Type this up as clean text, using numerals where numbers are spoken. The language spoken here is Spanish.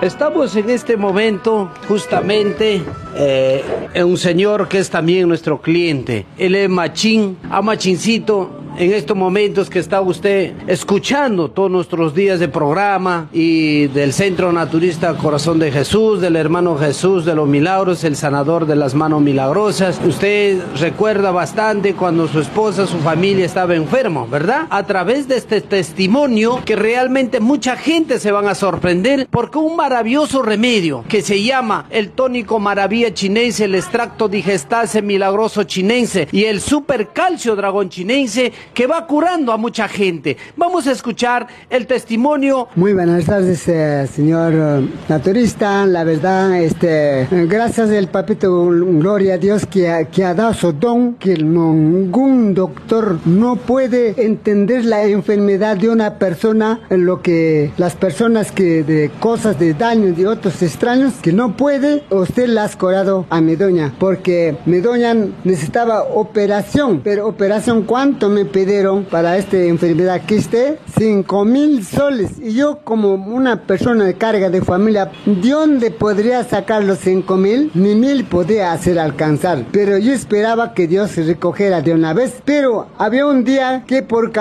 Estamos en este momento justamente en un señor que es también nuestro cliente. Él es Machín, a Machincito. En estos momentos que está usted escuchando todos nuestros días de programa y del Centro Naturista Corazón de Jesús, del Hermano Jesús de los Milagros, el sanador de las manos milagrosas. Usted recuerda bastante cuando su esposa, su familia estaba enfermo, ¿verdad? A través de este testimonio que realmente mucha gente se van a sorprender porque un maravilloso remedio que se llama el tónico maravilla chinense, el extracto digestase milagroso chinense y el supercalcio dragón chinense que va curando a mucha gente. Vamos a escuchar el testimonio. Muy buenas tardes, señor naturista. La verdad, gracias al papito, gloria a Dios que ha dado su don, que ningún doctor no puede entender la enfermedad de una persona, en lo que las personas que de cosas de daño de otros extraños, que no puede, usted la has curado a mi doña, porque mi doña necesitaba operación, pero operación, ¿cuánto me pidieron para esta enfermedad que esté? 5,000 soles. Y yo, como una persona de carga de familia, ¿de dónde podría sacar los 5,000? Ni 1,000 podía hacer alcanzar. Pero yo esperaba que Dios se recogiera de una vez. Pero había un día que por